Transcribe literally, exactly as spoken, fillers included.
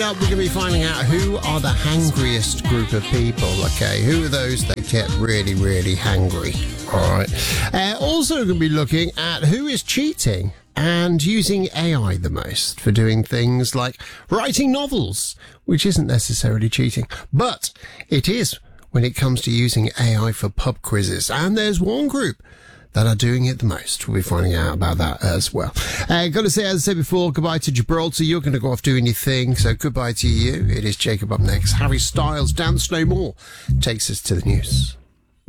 Up, we're going to be finding out who are the hangriest group of people, okay? Who are those that get really, really hangry, all right? Uh, also going to be looking at who is cheating and using A I the most for doing things like writing novels, which isn't necessarily cheating, but it is when it comes to using A I for pub quizzes. And there's one group that are doing it the most. We'll be finding out about that as well. Uh, got to say, as I said before, goodbye to Gibraltar. You're going to go off doing your thing, so goodbye to you. It is Jacob up next. Harry Styles, Dance No More, takes us to the news.